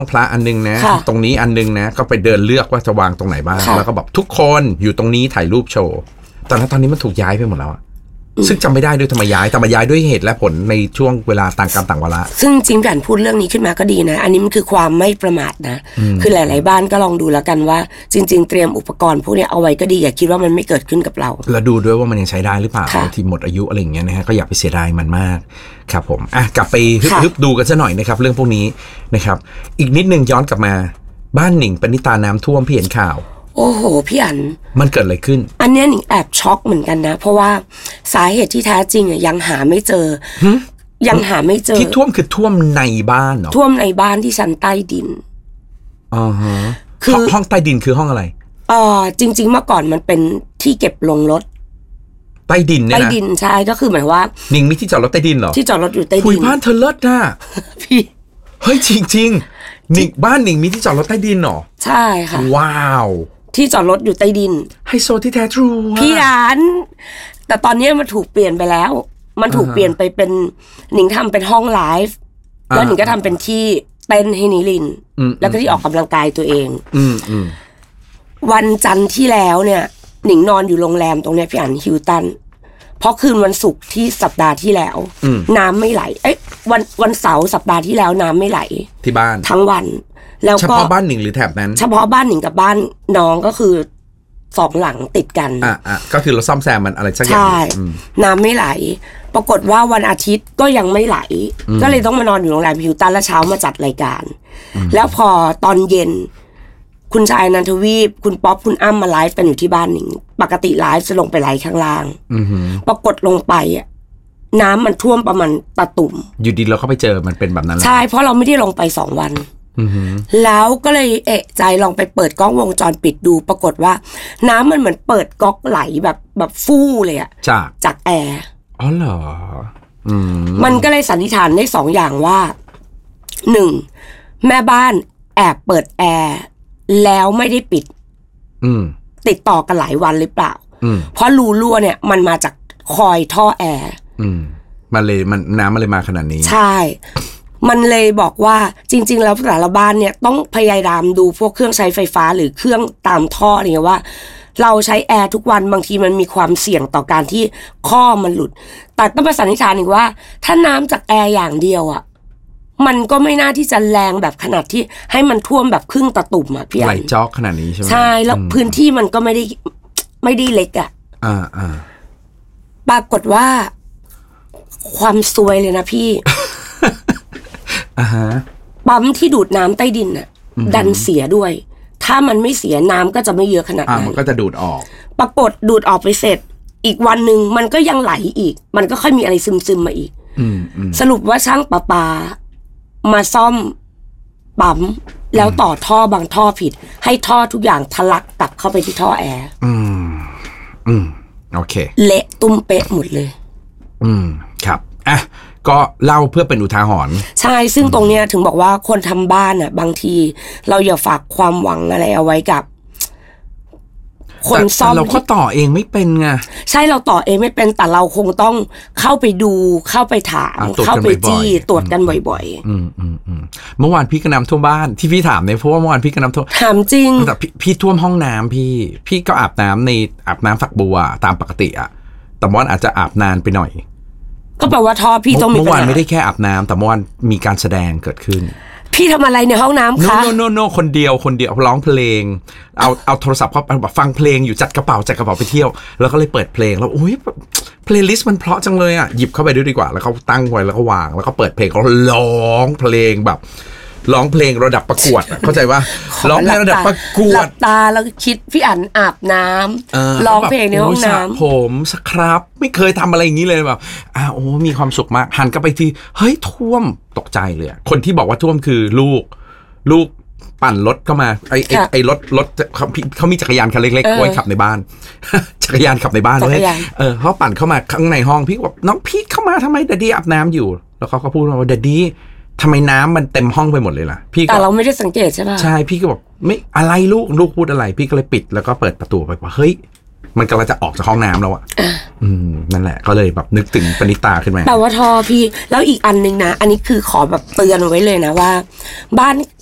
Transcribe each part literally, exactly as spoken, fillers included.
พระอันนึงนะตรงนี้อันนึงนะก็ไปเดินเลือกว่าจะวางตรงไหนบ้างแล้วก็บอกทุกคนอยู่ตรงนี้ถ่ายรูปโชว์ตอนนั้นตอนนี้มันถูกย้ายไปหมดแล้วอะซึ่งจำไม่ได้ด้วยทำไมย้ายแต่มาย้ายด้วยเหตุและผลในช่วงเวลาต่างกรรมต่างวาระซึ่งจริงการพูดเรื่องนี้ขึ้นมาก็ดีนะอันนี้มันคือความไม่ประมาทนะคือหลายๆบ้านก็ลองดูแล้วกันว่าจริงๆเตรียมอุปกรณ์พวกนี้เอาไว้ก็ดีอย่าคิดว่ามันไม่เกิดขึ้นกับเราแล้วดูด้วยว่ามันยังใช้ได้หรือเปล่าที่หมดอายุอะไรอย่างเงี้ยนะฮะก็อย่าไปเสียดายมันมากครับผมอ่ะกลับไปฮึบๆดูกันซะหน่อยนะครับเรื่องพวกนี้นะครับอีกนิดนึงย้อนกลับมาบ้านหนิงปณิตาน้ำท่วมพี่เห็นข่าวโอ้โหพี่อั๋นมันเกิดอะไรขึ้นอันนี้หนิงแอบช็อกเหมือนกันนะเพราะว่าสาเหตุที่แท้จริงอ่ะยังหาไม่เจอยังหาไม่เจอที่ท่วมคือท่วมในบ้านเหรอท่วมในบ้านที่ชั้นใต้ดินอ๋อฮะคือห้องใต้ดินคือห้องอะไรอ๋อจริงๆเมื่อก่อนมันเป็นที่เก็บลงรถใต้ดินเนี่ยนะใต้ดินใช่ก็คือหมายว่าหนิงมีที่จอดรถใต้ดินเหรอที่จอดรถอยู่ใต้ดินคุยบ้านเธอเลิศน่ะพี่เฮ้ยจริงๆหนิงบ้านหนิงมีที่จอดรถใต้ดินเหรอใช่ค่ะว้าวที่จอดรถอยู่ใต้ดินไฮโซที่แท้ทรูพี่อันแต่ตอนนี้มันถูกเปลี่ยนไปแล้วมันถูกเปลี่ยนไปเป็นหนิงทำเป็นห้องไลฟ์แล้วหนิงก็ทำเป็นที่เต้นให้นิลินแล้วก็ที่ออกกำลังกายตัวเองวันจันทร์ที่แล้วเนี่ยหนิงนอนอยู่โรงแรมตรงนี้พี่อันฮิลตันเพราะคืนวันศุกร์ที่สัปดาห์ที่แล้วน้ำไม่ไหลเอ้ยวันวันเสาร์สัปดาห์ที่แล้วน้ำไม่ไหลที่บ้านทั้งวันแล้วก็เฉพาะบ้านหนิงหรือแถบนั้นเฉพาะบ้านหนิงกับบ้านน้องก็คือสองหลังติดกันอ่ะอ่ะก็คือเราซ่อมแซมมันอะไรสักอย่างใช่น้ำไม่ไหลปรากฏว่าวันอาทิตย์ก็ยังไม่ไหลก็เลยต้องมานอนอยู่โรงแรมฮิลตันแล้วเช้ามาจัดรายการแล้วพอตอนเย็นคุณชายนันทวีปคุณป๊อปคุณอ้ำมาไลฟ์กันอยู่ที่บ้านหนิงปกติไลฟ์จะลงไปไลฟ์ข้างล่างปรากฏลงไปอ่ะน้ำมันท่วมประมาณตะตุ่มอยู่ดีเราก็ไปเจอมันเป็นแบบนั้นใช่เพราะเราไม่ได้ลงไปสองวันแล้วก็เลยเอะใจลองไปเปิดกล้องวงจรปิดดูปรากฏว่าน้ำมันเหมือนเปิดก๊อกไหลแบบแบบฟู่เลยอะจากจากแอร์อ๋อเหรอมันก็เลยสันนิษฐานได้สองอย่างว่าหนึ่งแม่บ้านแอบเปิดแอร์แล้วไม่ได้ปิดติดต่อกันหลายวันหรือเปล่าเพราะรูรั่วเนี่ยมันมาจากคอยท่อแอร์มันเลยมันน้ำมันเลยมาขนาดนี้ใช่มันเลยบอกว่าจริงๆแล้วแต่ละบ้านเนี่ยต้องพยายามดูพวกเครื่องใช้ไฟฟ้าหรือเครื่องตามท่ออะไรเงี้ยว่าเราใช้แอร์ทุกวันบางทีมันมีความเสี่ยงต่อการที่ข้อมันหลุดแต่ต้องไปสันนิษฐานอีกว่าถ้าน้ำจากแอร์อย่างเดียวอ่ะมันก็ไม่น่าที่จะแรงแบบขนาดที่ให้มันท่วมแบบครึ่งตะตุ่มอ่ะพี่อันไหลจอกขนาดนี้ใช่ไหมใช่แล้วพื้นที่มันก็ไม่ได้ไม่ได้เล็กอ่ะอ่าอ่าปรากฏว่าความซวยเลยนะพี่อ่าฮะปั๊มที่ดูดน้ำใต้ดินน่ะดันเสียด้วยถ้ามันไม่เสียน้ำก็จะไม่เยอะขนาดนั้นมันก็จะดูดออกปรากฏดูดออกไปเสร็จอีกวันหนึ่งมันก็ยังไหลอีกมันก็ค่อยมีอะไรซึมๆมาอีกสรุปว่าช่างประปามาซ่อมปั๊มแล้วต่อท่อบางท่อผิดให้ท่อทุกอย่างทะลักกลับเข้าไปที่ท่อแอร์อืมอืมโอเคเละตุ้มเป๊ะหมดเลยอืมครับอ่ะก็เล่าเพื่อเป็นอุทาหรณ์ใช่ซึ่งตรงเนี้ยถึงบอกว่าคนทำบ้านอ่ะบางทีเราอย่าฝากความหวังอะไรเอาไว้กับคนซ่อมเราก็ต่อเองไม่เป็นไงใช่เราต่อเองไม่เป็นแต่เราคงต้องเข้าไปดูเข้าไปถามเข้าไปจี้ตรวจกันบ่อยๆอืมอืมอืมเมื่อวานพี่ก็น้ำท่วมบ้านที่พี่ถามเนี่ยเพราะว่าเมื่อวานพี่ก็น้ำท่วมถามจริงแต่พี่ท่วมห้องน้ำพี่พี่ก็อาบน้ำในอาบน้ำฝักบัวตามปกติอะแต่เมื่อวานอาจจะอาบนานไปหน่อยก็แปลว่าท่อพี่ต้องมีปัญหาเมื่อวานไม่ได้แค่อาบน้ำแต่เมื่อวานมีการแสดงเกิดขึ้นพี่ทำอะไรในห้องน้ำคะโนโนโนคนเดียวคนเดียวร้องเพลงเอาเอาโทรศัพท์เข้าไปแบบฟังเพลงอยู่จัดกระเป๋าจัดกระเป๋าไปเที่ยวแล้วก็เลยเปิดเพลงแล้วโอ้ยเพลย์ลิสต์มันเพราะจังเลยอ่ะหยิบเข้าไปด้วยดีกว่าแล้วเขาตั้งไว้แล้วก็วางแล้วก็เปิดเพลงเขาร้องเพลงแบบร้องเพลงระดับประกวดเข้าใจว่าร้องเพลงระดับประกวดหลับตาแล้วคิดพี่อั๋นอาบน้ำร้องเพลงในห้องน้ำผมสครับไม่เคยทำอะไรอย่างนี้เลยแบบอ้าวโอ้มีความสุขมากหันกลับไปทีเฮ้ยท่วมตกใจเลยคนที่บอกว่าท่วมคือลูกลูกปั่นรถเข้ามาไอ้ไอ้รถรถเขาเขามีจักรยานคันเล็กๆไว้ขับในบ้านจักรยานขับในบ้านเลยเออเขาปั่นเข้ามาข้างในห้องพี่บอกน้องพี่เข้ามาทำไมดัดดี้อาบน้ำอยู่แล้วเขาก็พูดว่าดัดดี้ทำไมน้ำมันเต็มห้องไปหมดเลยล่ะพี่แต่เราไม่ได้สังเกตใช่ป่ะใช่พี่ก็บอกไม่อะไรลูกลูกพูดอะไรพี่ก็เลยปิดแล้วก็เปิดประตูไปว่าเฮ้ยมันกำลังจะออกจากห้องน้ำแล้วอ่ะอืมนั่นแหละก็เลยแบบนึกถึงปณิตาขึ้นมาแต่ว่าทอพี่แล้วอีกอันนึงนะอันนี้คือขอแบบเตือนไว้เลยนะว่าบ้าน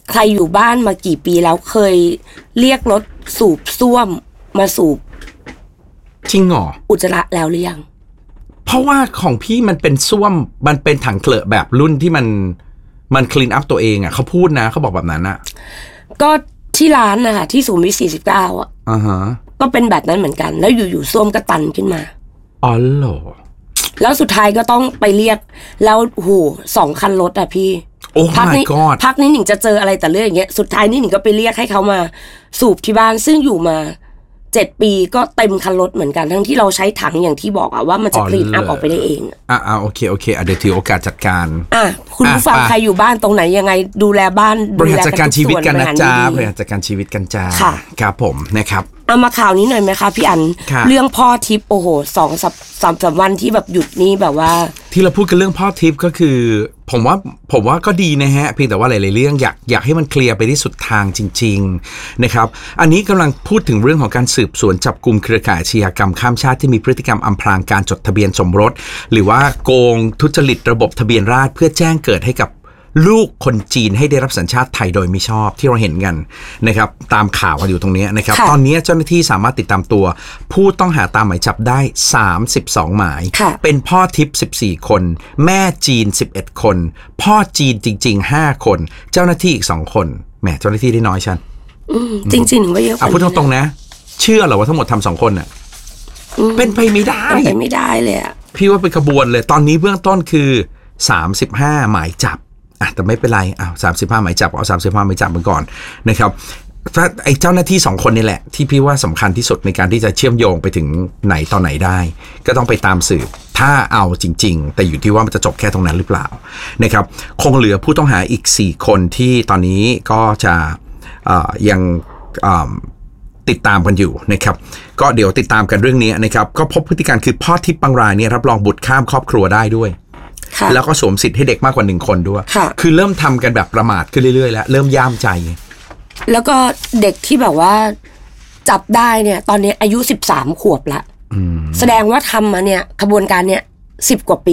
ใครอยู่บ้านมากี่ปีแล้วเคยเรียกรถสูบซ่วมมาสูบจริงเหรออุจจาระแล้วหรือยังเพราะว่าของพี่มันเป็นซ่วมมันเป็นถังเคลอะแบบรุ่นที่มันมันคลีนอัพตัวเองอ่ะเขาพูดนะเขาบอกแบบนั้นอ่ะก็ที่ร้านนะคะที่สุขุมวิทสี่สิบเก้าอ่ะอ่าฮะก็เป็นแบบนั้นเหมือนกันแล้วอยู่ๆซ่วมก็ตันขึ้นมาอ๋อเหรอแล้วสุดท้ายก็ต้องไปเรียกแล้วโหสองคันรถอ่ะพี่โอ้ my god พักนี้หนิงจะเจออะไรแต่เรื่องอย่างเงี้ยสุดท้ายนี่หนิงก็ไปเรียกให้เขามาสูบที่บ้านซึ่งอยู่มาเจ็ดปีก็เต็มคันรถเหมือนกันทั้งที่เราใช้ถังอย่างที่บอกอะว่ามันจะคลีนอัพออกไปได้เองอ่าโอเคโอเคเดี๋ยวถือโอกาสจัดการอ่ะคุณผู้ฟังใครอยู่บ้านตรงไหนยังไงดูแลบ้านบริหารจัดการชีวิตกันนะจ๊ะบริหารจัดการชีวิตกันจ้าครับผมนะครับเอามาข่าวนี้หน่อยไหมคะพี่อันเรื่องพ่อทิพย์โอ้โหสองสัปสามสามวันที่แบบหยุดนี้แบบว่าที่เราพูดกันเรื่องพ่อทิพย์ก็คือผมว่าผมว่าก็ดีนะฮะเพียงแต่ว่าหลายๆเรื่องอยากอยากให้มันเคลียร์ไปที่สุดทางจริงๆนะครับอันนี้กำลังพูดถึงเรื่องของการสืบสวนจับกลุ่มเครือข่ายอาชญากรรมข้ามชาติที่มีพฤติกรรมอำพรางการจดทะเบียนสมรสหรือว่าโกงทุจริตระบบทะเบียนราษฎร์เพื่อแจ้งเกิดให้กับลูกคนจีนให้ได้รับสัญชาติไทยโดยมิชอบที่เราเห็นกันนะครับตามข่าวกันอยู่ตรงนี้นะครับตอนนี้เจ้าหน้าที่สามารถติดตามตัวผู้ต้องหาตามหมายจับได้สามสิบสองหมายเป็นพ่อทิพย์สิบสี่คนแม่จีนสิบเอ็ดคนพ่อจีนจริงๆห้าคนเจ้าหน้าที่อีกสองคนแหมเจ้าหน้าที่ได้น้อยฉันจริงๆก็เยอะอ่ะพูดตรงๆนะเชื่อเหรอว่าทั้งหมดทำสองคนน่ะเป็นไปไม่ได้เป็นไปไม่ได้เลยอ่ะพี่ว่าเป็นขบวนเลยตอนนี้เบื้องต้นคือสามสิบห้าหมายจับอ่ะแต่ไม่เป็นไรอ้าวสามสิบห้าหมายจับเอาสามสิบห้าหมายจับมาก่อนนะครับถ้าไอ้เจ้าหน้าที่สองคนนี่แหละที่พี่ว่าสำคัญที่สุดในการที่จะเชื่อมโยงไปถึงไหนต่อไหนได้ก็ต้องไปตามสืบถ้าเอาจริงๆแต่อยู่ที่ว่ามันจะจบแค่ตรงนั้นหรือเปล่านะครับคงเหลือผู้ต้องหาอีกสี่คนที่ตอนนี้ก็จะเอ่อยังเอ่อติดตามกันอยู่นะครับก็เดี๋ยวติดตามกันเรื่องนี้นะครับก็พบพฤติการคือพ่อทิพย์บางรายเนี่ยรับรองบุตรข้ามครอบครัวได้ด้วยแล้วก็สวมสิทธิ์ให้เด็กมากกว่าหนึ่งคนด้วยคือเริ่มทำกันแบบประมาทขึ้นเรื่อยๆแล้วเริ่มย่ามใจแล้วก็เด็กที่แบบว่าจับได้เนี่ยตอนนี้อายุสิบสามขวบละแสดงว่าทำมาเนี่ยขบวนการเนี่ยสิบกว่าปี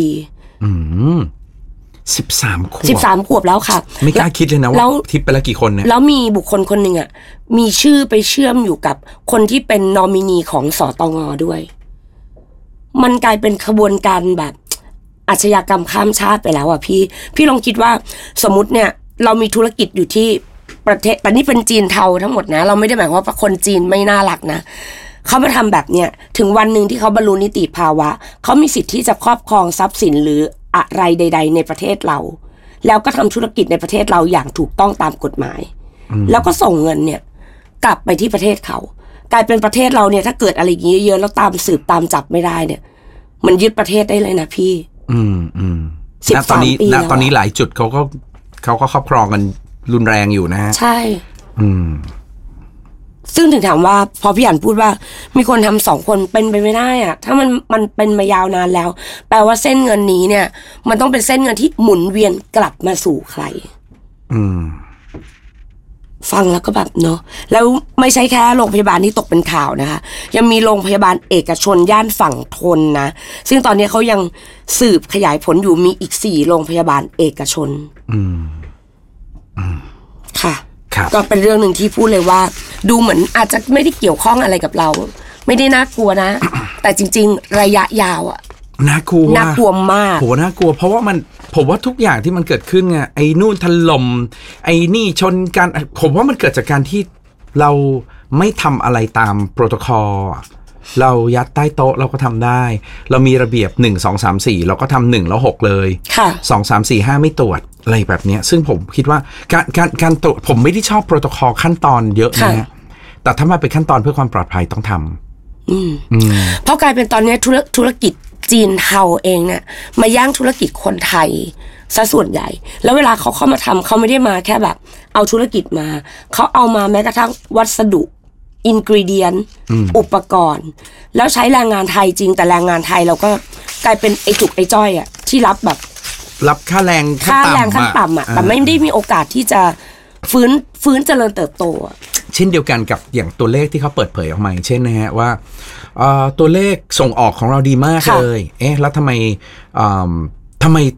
สิบสามขวบสิบสามขวบแล้วค่ะไม่กล้าคิดเลยนะว่าทิพย์ไปแล้วกี่คนเนี่ยแล้วมีบุคคลคนหนึ่งอ่ะมีชื่อไปเชื่อมอยู่กับคนที่เป็นนอมินีของสตง.ด้วยมันกลายเป็นขบวนการแบบอาชญากรรมข้ามชาติไปแล้วอ่ะพี่พี่ลองคิดว่าสมมติเนี่ยเรามีธุรกิจอยู่ที่ประเทศแต่นี่เป็นจีนเทาทั้งหมดนะเราไม่ได้หมายความว่าคนจีนไม่น่ารักนะเขามาทำแบบเนี้ยถึงวันหนึ่งที่เขาบรรลุนิติภาวะเขามีสิทธิ์ที่จะครอบครองทรัพย์สินหรืออะไรใดๆในประเทศเราแล้วก็ทำธุรกิจในประเทศเราอย่างถูกต้องตามกฎหมายแล้วก็ส่งเงินเนี่ยกลับไปที่ประเทศเขากลายเป็นประเทศเราเนี่ยถ้าเกิดอะไรอย่างเงี้ยเยอะแล้วตามสืบตามจับไม่ได้เนี่ยมันยึดประเทศได้เลยนะพี่อืมอืมณตอนนี้ณตอนนี้หลายจุดเขาก็เขาก็ครอบครองกันรุนแรงอยู่นะฮะใช่อืมซึ่งถึงถามว่าพอพี่อั๋นพูดว่ามีคนทำสองคนเป็นไปไม่ได้อะถ้ามันมันเป็นมายาวนานแล้วแปลว่าเส้นเงินนี้เนี่ยมันต้องเป็นเส้นเงินที่หมุนเวียนกลับมาสู่ใครอืมฟังแล้วก็แบบเนาะแล้วไม่ใช่แค่โรงพยาบาลที่ตกเป็นข่าวนะคะยังมีโรงพยาบาลเอกชนย่านฝั่งทนนะซึ่งตอนนี้เขายังสืบขยายผลอยู่มีอีกสี่โรงพยาบาลเอกชนอืมอืมค่ะก็เป็นเรื่องหนึ่งที่พูดเลยว่าดูเหมือนอาจจะไม่ได้เกี่ยวข้องอะไรกับเราไม่ได้น่ากลัวนะ แต่จริงๆระยะยาวอะน่ากลัวน่ากลัวมากโหน่ากลัวเพราะว่ามันผมว่าทุกอย่างที่มันเกิดขึ้นไงไอ้นู่นถล่มไอ้นี่ชนกันผมว่ามันเกิดจากการที่เราไม่ทำอะไรตามโปรโตคอลเรายัดใต้โต๊ะเราก็ทำได้เรามีระเบียบหนึ่ง สอง สาม สี่เราก็ทำหนึ่งแล้วหกเลยสอง สาม สี่ ห้าไม่ตรวจอะไรแบบนี้ซึ่งผมคิดว่าการการการตรวจผมไม่ได้ชอบโปรโตคอลขั้นตอนเยอะนะแต่ถ้ามาเป็นขั้นตอนเพื่อความปลอดภัยต้องทำอืมเพราะกลายเป็นตอนนี้ธุรธุรกิจจีนเทาเองเนี่ยมาย่างธุรกิจคนไทยซะส่วนใหญ่แล้วเวลาเขาเข้ามาทำเขาไม่ได้มาแค่แบบเอาธุรกิจมาเขาเอามาแม้กระทั่งวัสดุอินกรีเดียนอุปกรณ์แล้วใช้แรงงานไทยจริงแต่แรงงานไทยเราก็กลายเป็นไอ้จุกไอ้จ้อยอ่ะที่รับแบบรับค่าแรงค่าแรงขั้นต่ำอ่ะแต่ไม่ได้มีโอกาสที่จะฟื้นฟื้นเจริญเติบโตเช่นเดียวกันกับอย่างตัวเลขที่เขาเปิดเผยออกมาเช่นนะฮะว่าตัวเลขส่งออกของเราดีมากเลยเอ๊ะแล้วทำไมทำไม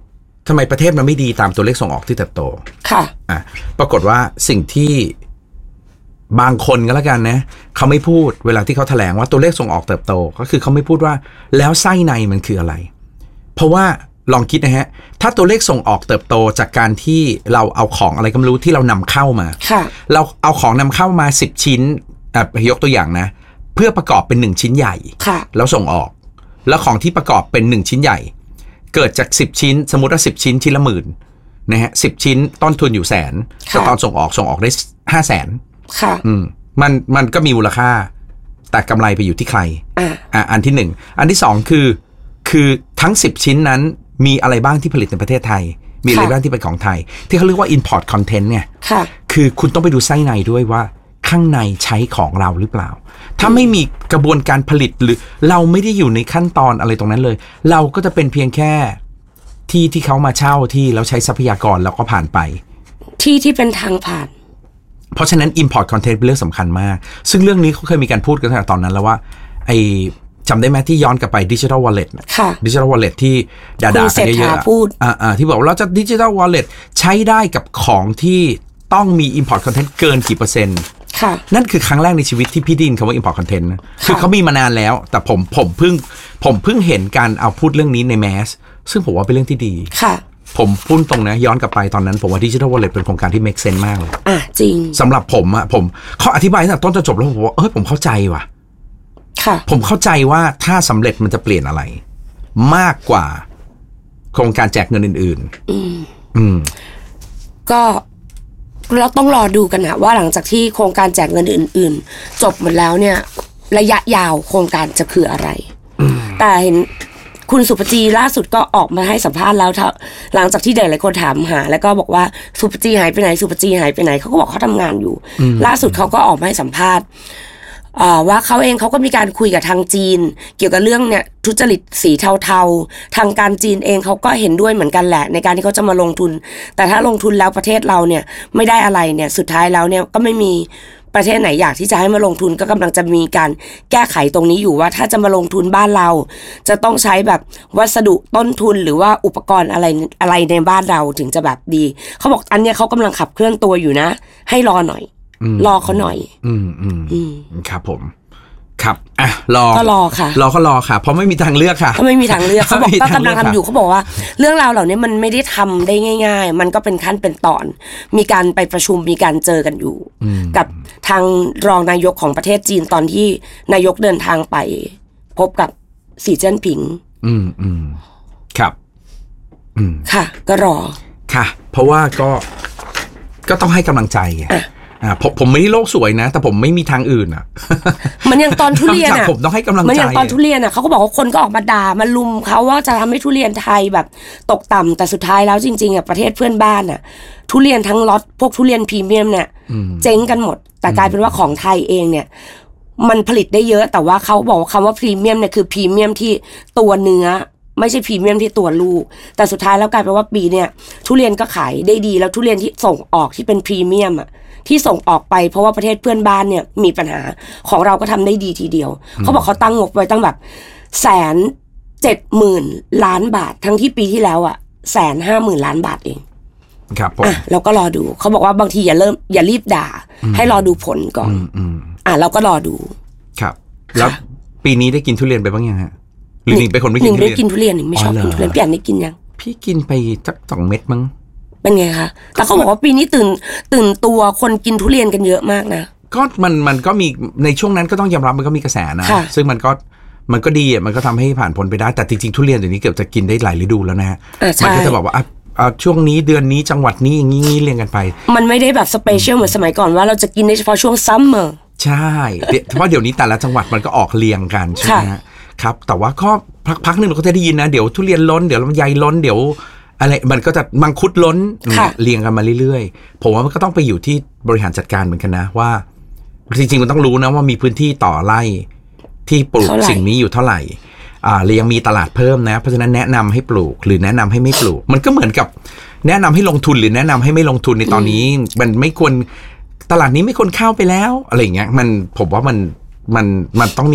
ทำไมประเทศมันไม่ดีตามตัวเลขส่งออกที่เติบโตค่ะอ่ะปรากฏว่าสิ่งที่บางคนก็แล้วกันนะเขาไม่พูดเวลาที่เขาแถลงว่าตัวเลขส่งออกเติบโตก็คือเขาไม่พูดว่าแล้วไส้ในมันคืออะไรเพราะว่าลองคิดนะฮะถ้าตัวเลขส่งออกเติบโตจากการที่เราเอาของอะไรก็ไม่รู้ที่เรานำเข้ามาเราเอาของนำเข้ามาสิบชิ้นอ่ะยกตัวอย่างนะเพื่อประกอบเป็นหนึ่งชิ้นใหญ่แล้วส่งออกแล้วของที่ประกอบเป็นหนึ่งชิ้นใหญ่เกิดจากสิบชิ้นสมมติว่าสิบชิ้นชิ้นละหมื่นนะฮะสิบชิ้นต้นทุนอยู่แสนแต่ตอนส่งออกส่งออกได้ห้าแสนค่ะอืมมันมันก็มีมูลค่าแต่กำไรไปอยู่ที่ใครอ่าอ่าอันที่หนึ่งอันที่สองคือคือทั้งสิบชิ้นนั้นมีอะไรบ้างที่ผลิตในประเทศไทยมีอะไรบ้างที่เป็นของไทยที่เขาเรียกว่า import content เนี่ยค่ะคือคุณต้องไปดูไส้ในด้วยว่าข้างในใช้ของเราหรือเปล่าถ้าไม่มีกระบวนการผลิตหรือเราไม่ได้อยู่ในขั้นตอนอะไรตรงนั้นเลยเราก็จะเป็นเพียงแค่ที่ที่เขามาเช่าที่แล้วใช้ทรัพยากรแล้วก็ผ่านไปที่ที่เป็นทางผ่านเพราะฉะนั้น import content เป็นเรื่องสำคัญมากซึ่งเรื่องนี้เขาเคยมีการพูดกันตั้งแต่ตอนนั้นแล้วว่าไอจำได้ไหมที่ย้อนกลับไป digital wallet ค่ะ digital wallet ที่ด่าๆกันเยอะๆอ่าๆที่บอกเราจะ digital wallet ใช้ได้กับของที่ต้องมี import content เกินกี่เปอร์เซ็นต์นั่นคือครั้งแรกในชีวิตที่พี่ดินคำว่า import content นะคือเขามีมานานแล้วแต่ผมผมเพิ่งผมเพิ่งเห็นการเอาพูดเรื่องนี้ในแมสซึ่งผมว่าเป็นเรื่องที่ดีค่ะผมพูดตรงนะย้อนกลับไปตอนนั้นผมว่า digital wallet เป็นโครงการที่ make sense มากเลยอ่ะจริงสำหรับผมอะผมเขาอธิบายตั้งแต่ต้นจนจบแล้วผมว่าเออผมเข้าใจว่ะค่ะผมเข้าใจว่าถ้าสำเร็จมันจะเปลี่ยนอะไรมากกว่าโครงการแจกเงินอื่นๆอืมอืมก็เราต้องรอดูกันนะว่าหลังจากที่โครงการแจกเงินอื่นๆจบหมดแล้วเนี่ยระยะยาวโครงการจะคืออะไรแต่เห็นคุณสุปจีล่าสุดก็ออกมาให้สัมภาษณ์แล้วหลังจากที่เด็กหลายคนถามหาแล้วก็บอกว่าสุปจีหายไปไหนสุปจีหายไปไหนเขาก็บอกเขาทำงานอยู่ล่าสุดเขาก็ออกมาให้สัมภาษณ์ว่าเขาเองเขาก็มีการคุยกับทางจีนเกี่ยวกับเรื่องเนี่ยทุจริตสีเทาๆทางการจีนเองเขาก็เห็นด้วยเหมือนกันแหละในการที่เขาจะมาลงทุนแต่ถ้าลงทุนแล้วประเทศเราเนี่ยไม่ได้อะไรเนี่ยสุดท้ายแล้วเนี่ยก็ไม่มีประเทศไหนอยากที่จะให้มาลงทุนก็กำลังจะมีการแก้ไขตรงนี้อยู่ว่าถ้าจะมาลงทุนบ้านเราจะต้องใช้แบบวัสดุต้นทุนหรือว่าอุปกรณ์อะไรอะไรในบ้านเราถึงจะแบบดีเขาบอกอันเนี้ยเขากำลังขับเคลื่อนตัวอยู่นะให้รอหน่อยรอเขาหน่อยอืมอืมอืมครับผมครับอ่ะรอก็รอค่ะรอก็รอค่ะเพราะไม่มีทางเลือกค่ะเขาไม่มีทางเลือกเขาบอกก็กำลังทำอยู่เขาบอกว่าเรื่องราวเหล่านี้มันไม่ได้ทำได้ง่ายๆมันก็เป็นขั้นเป็นตอนมีการไปประชุมมีการเจอกันอยู่กับทางรองนายกของประเทศจีนตอนที่นายกเดินทางไปพบกับสีเจิ้นผิงอืมอืมครับอืมค่ะก็รอค่ะเพราะว่าก็ก็ต้องให้กำลังใจไงอ่าผมผมไม่ได้โลกสวยนะแต่ผมไม่มีทางอื่นอ่ะมันยังตอนทุเรียนอ่ะผมต้องให้กำลังใจมันยังตอนทุเรียนอ่ะเขาก็บอกว่าคนก็ออกมาด่ามาลุมเขาว่าจะทำให้ทุเรียนไทยแบบตกต่ำแต่สุดท้ายแล้วจริงๆอ่ะประเทศเพื่อนบ้านอ่ะทุเรียนทั้งล็อตพวกทุเรียนพรีเมียมเนี่ยเจ๊งกันหมดแต่กลายเป็นว่าของไทยเองเนี่ยมันผลิตได้เยอะแต่ว่าเขาบอกว่าคำว่าพรีเมียมเนี่ยคือพรีเมียมที่ตัวเนื้อไม่ใช่พรีเมียมที่ตัวลูกแต่สุดท้ายแล้วกลายเป็นว่าปีเนี่ยทุเรียนก็ขายได้ดีแล้วทุเรียนที่ส่งออกที่เป็นพรีเมียมอ่ะที่ส่งออกไปเพราะว่าประเทศเพื่อนบ้านเนี่ยมีปัญหาของเราก็ทำได้ดีทีเดียวเขาบอกเขาตั้งงบไว้ตั้งแบบแสนเจ็ดหมื่นล้านบาททั้งที่ปีที่แล้วอ่ะแสนห้าหมื่นล้านบาทเองครับผมอ่ะเราก็รอดูเขาบอกว่าบางทีอย่าเริ่มอย่ารีบด่าให้รอดูผลก่อนอ่ะเราก็รอดูครับแล้วปีนี้ได้กินทุเรียนไปบ้างยังฮะหรือหนิงเป็นคนไม่กินทุเรียนหนิงได้กินทุเรียนหนิงไม่ชอบกินทุเรียนพี่อันได้กินยังพี่กินไปสักสองเม็ดมั้งเป็นไงคะแต่เขาบอกว่าปีนี้ตื่นตื่นตัวคนกินทุเรียนกันเยอะมากนะก็มันมันก็มีในช่วงนั้นก็ต้องยอมรับมันก็มีกระแสนะซึ่งมันก็มันก็ดีอ่ะมันก็ทำให้ผ่านพ้นไปได้แต่จริงๆทุเรียนเดี๋ยวนี้เกือบจะกินได้หลายฤดูแล้วนะฮะมันก็จะบอกว่าอ่ะช่วงนี้เดือนนี้จังหวัดนี้อย่างนี้เรียงกันไปมันไม่ได้แบบสเปเชียลเหมือนสมัยก่อนว่าเราจะกินได้เฉพาะช่วงซัมเมอร์ใช่เพราะเดี๋ยวนี้แต่ละจังหวัดมันก็ออกเรียงกันใช่ไหมฮะครับแต่ว่าก็พักๆนึงเราก็จะได้ยินนะเดี๋ยวทุเรียนล้นเดี๋ยวลำไยล้นเดี๋ยวอะไรมันก็จะมังคุดล้นเรียงกันมาเรื่อยๆผมว่ามันก็ต้องไปอยู่ที่บริหารจัดการเหมือนกันนะว่าจริงๆมันต้องรู้นะว่ามีพื้นที่ต่อไร่ที่ปลูกสิ่งนี้อยู่เท่าไหร่อ่าเรียงมีตลาดเพิ่มนะเพราะฉะนั้นแนะนำให้ปลูกหรือแนะนำให้ไม่ปลูกมันก็เหมือนกับแนะนำให้ลงทุนหรือแนะนำให้ไม่ลงทุนในตอนนี้มันไม่ควรตลาดนี้ไม่ควรเข้าไปแล้วอะไรอย่างเงี้ยมันผมว่ามันมันมันต้องมี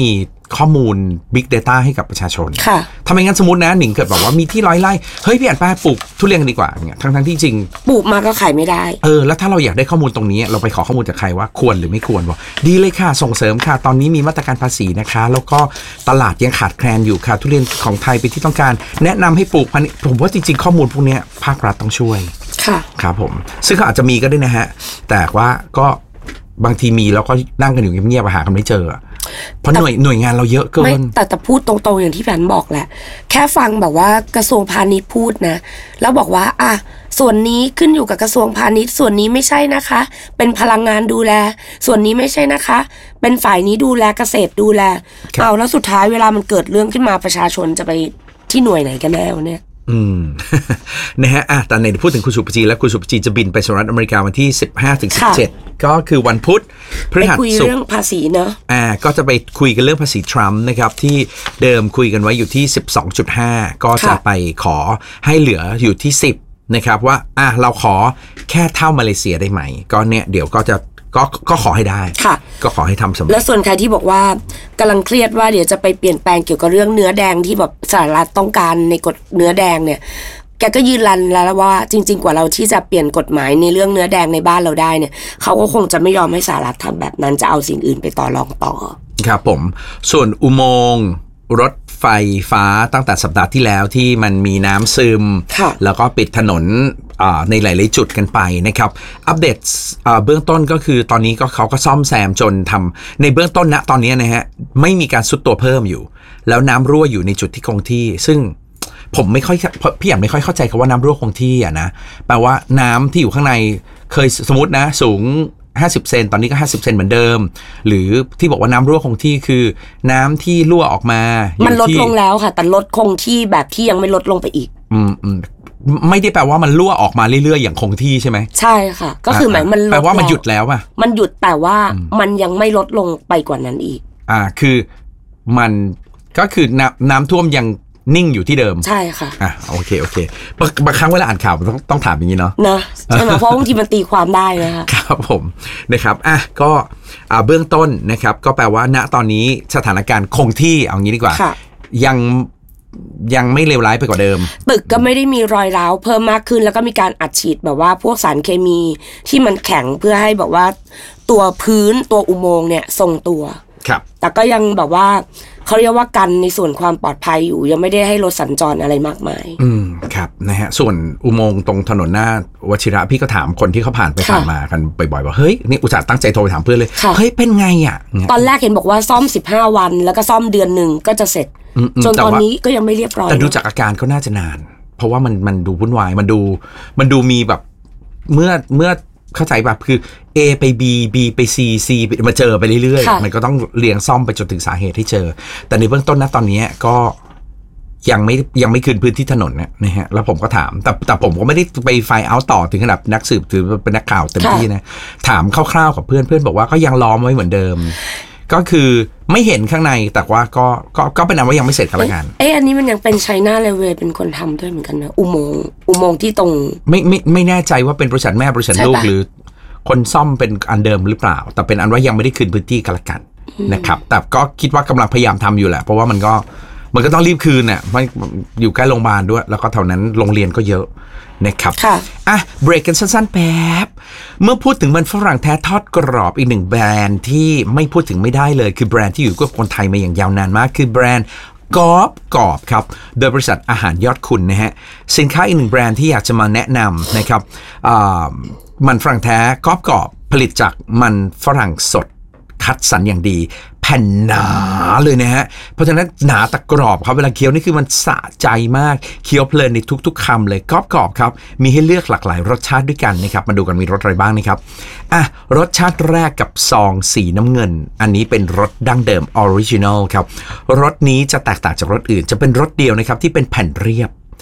ข้อมูล Big Data ให้กับประชาชนค่ะทำไมงั้นสมมตินะหนิงเกิดบอกว่ามีที่ร้อยไร่เฮ้ยพี่อ่านป้าปลูกทุเรียนกันดีกว่าเนี่ยทั้งๆที่จริงปลูกมาก็ขายไม่ได้เออแล้วถ้าเราอยากได้ข้อมูลตรงนี้เราไปขอข้อมูลจากใครว่าควรหรือไม่ควรบอกดีเลยค่ะส่งเสริมค่ะตอนนี้มีมาตรการภาษีนะคะแล้วก็ตลาดยังขาดแคลนอยู่ค่ะทุเรียนของไทยเป็นที่ต้องการแนะนำให้ปลูกพันธุ์ผมว่าจริงๆข้อมูลพวกนี้ภาครัฐต้องช่วยค่ะครับผมซึ่งเขาอาจจะมีก็ได้นะฮะแต่ว่าก็บางทีมีแล้วก็นั่งกันอยู่เงียบๆหากันไม่เจอเพราะหน่วยหน่วยงานเราเยอะเกินแต่แต่พูดตรงๆอย่างที่แผนบอกแหละแค่ฟังแบบว่ากระทรวงพาณิชย์พูดนะแล้วบอกว่าอ่ะส่วนนี้ขึ้นอยู่กับกระทรวงพาณิชย์ส่วนนี้ไม่ใช่นะคะเป็นพลังงานดูแลส่วนนี้ไม่ใช่นะคะเป็นฝ่ายนี้ดูแลเกษตรดูแลเอาแล้วสุดท้ายเวลามันเกิดเรื่องขึ้นมาประชาชนจะไปที่หน่วยไหนกันแน่วะเนี่ยอืม นะฮะอ่ะแต่ในพูดถึงคุณสุปจีและคุณสุปจีจะบินไปสหรัฐอเมริกาวันที่สิบห้าถึงสิบเจ็ดก็คือวันพุธพฤหัสศุกร์ไปคุยเรื่องภาษีเนอะอ่าก็จะไปคุยกันเรื่องภาษีทรัมป์นะครับที่เดิมคุยกันไว้อยู่ที่ สิบสองจุดห้า ก็จะไปขอให้เหลืออยู่ที่สิบนะครับว่าอ่ะเราขอแค่เท่ามาเลเซียได้ไหมก็เนี่ยเดี๋ยวก็จะก็ก็ขอให้ได้ก็ขอให้ทำสำเร็จแล้วส่วนใครที่บอกว่ากำลังเครียดว่าเดี๋ยวจะไปเปลี่ยนแปลงเกี่ยวกับเรื่องเนื้อแดงที่แบบสหรัฐต้องการในกฎเนื้อแดงเนี่ยแกก็ยืนยันแล้วว่าจริงๆกว่าเราที่จะเปลี่ยนกฎหมายในเรื่องเนื้อแดงในบ้านเราได้เนี่ยเขาก็คงจะไม่ยอมให้สหรัฐทำแบบนั้นจะเอาสิ่งอื่นไปต่อรองต่อครับผมส่วนอุโมงค์รถไฟฟ้าตั้งแต่สัปดาห์ที่แล้วที่มันมีน้ำซึมแล้วก็ปิดถนนในหลายๆจุดกันไปนะครับอัปเดตเบื้องต้นก็คือตอนนี้ก็เขาก็ซ่อมแซมจนทำในเบื้องต้นณตอนนี้นะฮะไม่มีการซุดตัวเพิ่มอยู่แล้วน้ำรั่วอยู่ในจุดที่คงที่ซึ่งผมไม่ค่อยพี่อยากไม่ค่อยเข้าใจคำว่าน้ำรั่วคงที่อ่ะนะแปลว่าน้ำที่อยู่ข้างในเคยสมมตินะสูงห้าสิบเซนตอนนี้ก็ห้าสิบเซนเหมือนเดิมหรือที่บอกว่าน้ำรั่วคงที่คือน้ำที่รั่วออกมามันลดลงแล้วค่ะแต่ลดคงที่แบบที่ยังไม่ลดลงไปอีกอืมอืมไม่ได้แปลว่ามันรั่วออกมาเรื่อยๆอย่างคงที่ใช่ไหมใช่ค่ะก็คือหมายมันแปลว่ามันหยุดแล้วป่ะมันหยุดแต่ว่ามันยังไม่ลดลงไปกว่านั้นอีกอ่าคือมันก็คือน้ำน้ำท่วมยังนิ่งอยู่ที่เดิมใช่ค่ะอ่ะโอเคโอเคบางครั้งเวลาอ่านข่าวต้องต้องถามอย่างนี้เนาะเนาะใช่ไหมเพราะบางทีมันตีความได้นะคะครับผมนะครับอ่ะก็อ่าเบื้องต้นนะครับก็แปลว่าณตอนนี้สถานการณ์คงที่เอางี้ดีกว่ายังยังไม่เลวร้ายไปกว่าเดิมตึกก็ไม่ได้มีรอยร้าวเพิ่มมากขึ้นแล้วก็มีการอัดฉีดแบบว่าพวกสารเคมีที่มันแข็งเพื่อให้แบบว่าตัวพื้นตัวอุโมงค์เนี่ยทรงตัวครับแต่ก็ยังแบบว่าเขาเรียกว่ากันในส่วนความปลอดภัยอยู่ยังไม่ได้ให้รถสัญจรอะไรมากมายอืมครับนะฮะส่วนอุโมงค์ตรงถนนหน้าวชิระพี่ก็ถามคนที่เขาผ่านไปผ่านมากันบ่อยๆว่าเฮ้ยนี่อุตส่าห์ตั้งใจโทรไปถามเพื่อนเลยเฮ้ยเป็นไงอ่ะตอนแรกเห็นบอกว่าซ่อมสิบห้าวันแล้วก็ซ่อมเดือนหนึ่งก็จะเสร็จจนตอนนี้ก็ยังไม่เรียบร้อยแต่ดูจากอาการก็น่าจะนานเพราะว่ามันมันดูวุ่นวายมันดูมันดูมีแบบเมื่อเมื่อเข้าใจแบบคือ A ไป B B ไป C C มาเจอไปเรื่อยๆมันก็ต้องเรียงซ่อมไปจนถึงสาเหตุที่เจอแต่ในเบื้องต้นนะตอนนี้ก็ยังไม่ยังไม่คืนพื้นที่ถนนนะฮะแล้วผมก็ถามแต่แต่ผมก็ไม่ได้ไปไฟเอาต่อถึงขนาดนักสืบหรือเป็นนักข่าวเต็มที่นะถามคร่าวๆกับเพื่อนเพื่อนบอกว่าก็ยังล้อมไว้เหมือนเดิมก็คือไม่เห็นข้างในแต่ว่าก็ก็ก็เป็นอันว่ายังไม่เสร็จกันละกันเอ๊ะอันนี้มันยังเป็นไชน่าเรลเวย์เป็นคนทำด้วยเหมือนกันนะอุโมงค์อุโมงค์ที่ตรงไม่ไม่ไม่แน่ใจว่าเป็นบริษัทแม่บริษัทลูกหรือคนซ่อมเป็นอันเดิมหรือเปล่าแต่เป็นอันว่ายังไม่ได้คืนพื้นที่กันละกันนะครับแต่ก็คิดว่ากำลังพยายามทำอยู่แหละเพราะว่ามันก็มันก็ต้องรีบคืนน่ะมันอยู่ใกล้โรงพยาบาลด้วยแล้วก็แถวนั้นโรงเรียนก็เยอะนะครับอ่ะเบรกกันสั้นๆแป๊บเมื่อพูดถึงมันฝรั่งแท้ทอดกรอบอีกหนึ่งแบรนด์ที่ไม่พูดถึงไม่ได้เลยคือแบรนด์ที่อยู่กับคนไทยมาอย่างยาวนานมากคือแบรนด์กรอบกรอบครับโดยบริษัทอาหารยอดคุณนะฮะสินค้าอีกหนึ่งแบรนด์ที่อยากจะมาแนะนำนะครับมันฝรั่งแท้กรอบกรอบผลิตจากมันฝรั่งสดคัดสรรอย่างดีแผ่นหนาเลยนะฮะเพราะฉะนั้นหนาแต่กรอบครับเวลาเคี้ยวนี่คือมันสะใจมากเคี้ยวเพลินในทุกๆคำเลยกรอบกรอบครับมีให้เลือกหลากหลายรสชาติด้วยกันนะครับมาดูกันมีรสอะไรบ้างนะครับอ่ะรสชาติแรกกับซองสีน้ำเงินอันนี้เป็นรสดั้งเดิมออริจินอลครับรสนี้จะแตกต่างจากรสอื่นจะเป็นรสเดียวนะครับที่เป็นแผ่นเรียบ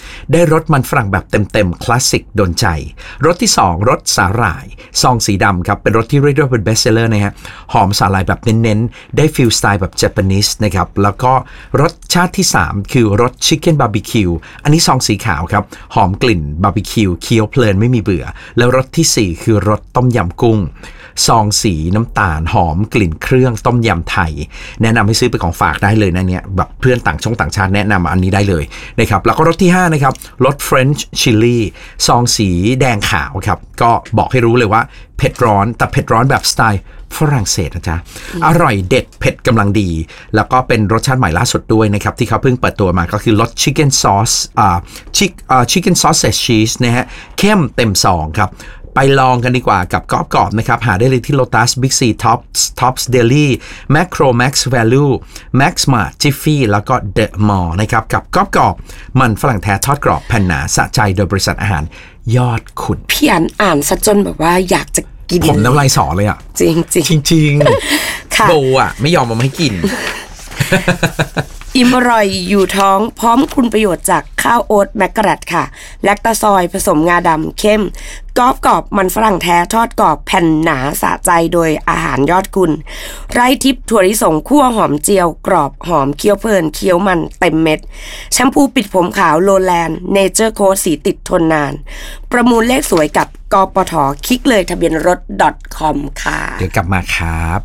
ได้รสมันฝรั่งแบบเต็มๆคลาสสิกโดนใจรสที่สองรสสาหร่ายซองสีดำครับเป็นรสที่เรียกว่าเป็นเบสเซลเลอร์นะฮะหอมสาหร่ายแบบเน้นๆได้ฟิลสไตล์แบบเจแปนิสนะครับแล้วก็รสชาติที่สามคือรสชิคเก้นบาร์บีคิวอันนี้ซองสีขาวครับหอมกลิ่นบาร์บีคิวเคี้ยวเพลินไม่มีเบื่อแล้วรสที่สี่คือรสต้มยำกุ้งซองสีน้ำตาลหอมกลิ่นเครื่องต้มยำไทยแนะนำให้ซื้อเป็นของฝากได้เลยนะเนี่ยแบบเพื่อนต่างช่องต่างชาติแนะนำอันนี้ได้เลยนะครับแล้วก็รสที่ห้านะครับรส French Chili ซองสีแดงขาวครับก็บอกให้รู้เลยว่าเผ็ดร้อนแต่เผ็ดร้อนแบบสไตล์ฝรั่งเศสนะจ๊ะอร่อยเด็ดเผ็ดกำลังดีแล้วก็เป็นรสชาติใหม่ล่าสุดด้วยนะครับที่เขาเพิ่งเปิดตัวมาก็คือรส Chicken Sauce อ่า Chick อ่า Chicken Sausage Cheese นะฮะเข้มเต็มซองครับไปลองกันดีกว่ากับกรอบกรอบนะครับหาได้เลยที่ Lotus Big C Tops Tops Deli Macro Max Value Max Mart Jiffy แล้วก็ The Mall นะครับกับกรอบกรอบมันฝรั่งแท้ทอดกรอบแผ่นหนาสะใจโดยบริษัทอาหารยอดขุนพี่อ่านอ่านซะจนแบบว่าอยากจะกินผมน้ำลายสอเลยอ่ะจริงจริงจริงจริงโบอ่ะไม่ยอมมาให้กินอิ่มอร่อยอยู่ท้องพร้อมคุณประโยชน์จากข้าวโอ๊ตแมกกะรัตค่ะแลคตาซอยผสมงาดำเข้มกรอบกรอบมันฝรั่งแท้ทอดกรอบแผ่นหนาสะใจโดยอาหารยอดกุลไร้ทิพย์ถั่วลิสงคั่วหอมเจียวกรอบหอมเคี้ยวเพลินเคี้ยวมันเต็มเม็ดแชมพูปิดผมขาวโลแลนด์เนเจอร์โค้ดสีติดทนนานประมูลเลขสวยกับกปทคลิกเลยทะเบียนรถ .com ค่ะเดี๋ยวกลับมาครับ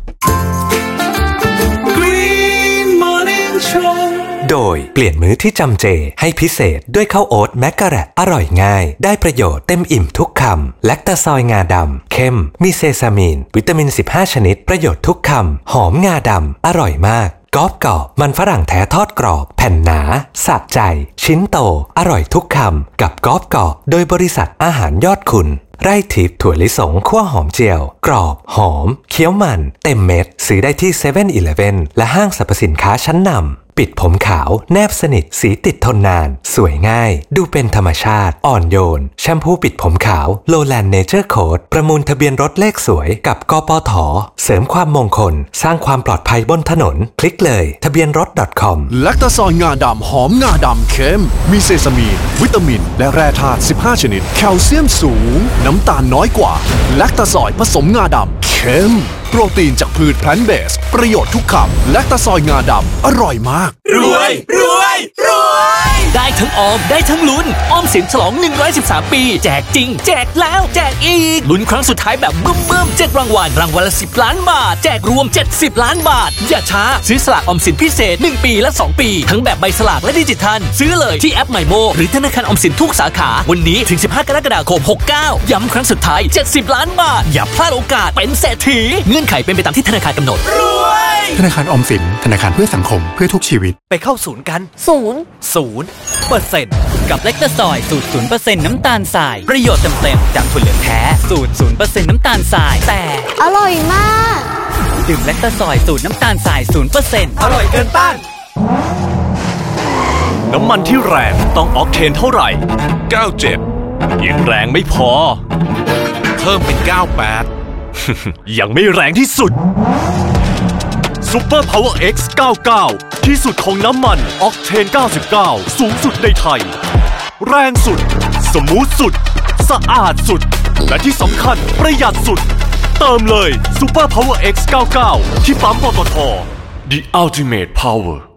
โดยเปลี่ยนมื้อที่จำเจให้พิเศษด้วยข้าวโอ๊ตแมกกะแรตอร่อยง่ายได้ประโยชน์เต็มอิ่มทุกคำแลคตาซอยงาดำเข้มมีเซซามีนวิตามินสิบห้าชนิดประโยชน์ทุกคำหอมงาดำอร่อยมากกรอบกรอบมันฝรั่งแท้ทอดกรอบแผ่นหนาสะใจชิ้นโตอร่อยทุกคำกับกรอบกรอบโดยบริษัทอาหารยอดคุณไร่ทิพย์ถั่วลิสงคั่วหอมเจียวกรอบหอมเคี้ยวมันเต็มเม็ดซื้อได้ที่ เซเว่น อีเลฟเว่น และห้างสรรพสินค้าชั้นนำปิดผมขาวแนบสนิทสีติดทนนานสวยง่ายดูเป็นธรรมชาติอ่อนโยนแชมพูปิดผมขาวโลแลนด์เนเจอร์โค้ดประมูลทะเบียนรถเลขสวยกับกปทเสริมความมงคลสร้างความปลอดภัยบนถนนคลิกเลยทะเบียนรถ .com แลคตาซอยงาดำหอมงาดำเข้มมีเซซามีนวิตามินและแร่ธาตุสิบห้าชนิดแคลเซียมสูงน้ำตาลน้อยกว่าแลคตาซอยผสมงาดำเข้มโปรตีนจากพืชแพลนต์เบสประโยชน์ทุกคำแลคตาซอยงาดำอร่อยมากรวยรวยรวยได้ทั้งออมได้ทั้งลุ้นออมสินฉลองหนึ่งร้อยสิบสามปีแจกจริงแจกแล้วแจกอีกลุ้นครั้งสุดท้ายแบบบึ้มบึ้มเจ็ดรางวัลรางวัลละสิบล้านบาทแจกรวมเจ็ดสิบล้านบาทอย่าช้าซื้อสลากออมสินพิเศษหนึ่งปีและสองปีทั้งแบบใบสลากและดิจิทัลซื้อเลยที่แอป My Mo หรือธนาคารออมสินทุกสาขาวันนี้ถึงสิบห้ากรกฎาคมหกเก้าย้ำครั้งสุดท้ายเจ็ดสิบล้านบาทอย่าพลาดโอกาสเป็นเศรษฐีเงื่อนไขเป็นไปตามที่ธนาคารกำหนดรวยธนาคารออมสินธนาคารเพื่อสังคมเพื่อทุกชีวิตไปเข้าศูนย์กันศูนย์ศูนย์เปอร์เซ็นต์กับเล็กตาซอยสูตรศูนย์เปอร์เซ็นต์น้ำตาลทรายประโยชน์เต็มๆจากถั่วเหลืองแท้สูตรศูนย์เปอร์เซ็นต์น้ำตาลทรายแต่อร่อยมากดื่มเล็กตาซอยสูตรน้ำตาลทรายศูนย์เปอร์เซ็นต์อร่อยเกินต้านน้ำมันที่แรงต้องออกเทนเท่าไหร่เก้าสิบเจ็ดยังแรงไม่พอเพิ่มเป็นเก้าสิบแปดยังไม่แรงที่สุด Super Power X เก้าสิบเก้าที่สุดของน้ำมันออกเทนเก้าสิบเก้าสูงสุดในไทยแรงสุดสมูทสุดสะอาดสุดและที่สำคัญประหยัดสุดเติมเลย Super Power X เก้าสิบเก้าที่ปั๊มปตท. The Ultimate Power